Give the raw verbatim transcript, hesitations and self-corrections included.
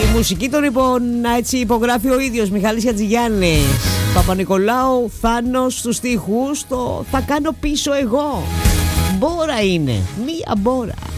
Η μουσική τον υπο, έτσι, υπογράφει ο ίδιος Μιχάλης Χατζηγιάννης. Παπα-Νικολάου, Θάνος στους στίχους. Το θα κάνω πίσω εγώ. Μπόρα είναι, μία μπόρα.